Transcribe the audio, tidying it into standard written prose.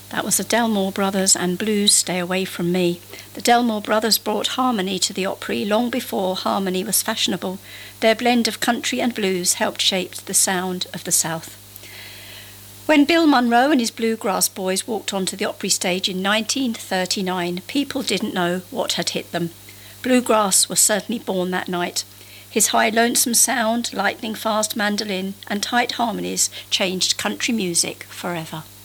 That was the Delmore Brothers and Blues, Stay Away From Me. The Delmore Brothers brought harmony to the Opry long before harmony was fashionable. Their blend of country and blues helped shape the sound of the South. When Bill Monroe and his Bluegrass Boys walked onto the Opry stage in 1939, people didn't know what had hit them. Bluegrass was certainly born that night. His high lonesome sound, lightning fast mandolin and tight harmonies changed country music forever.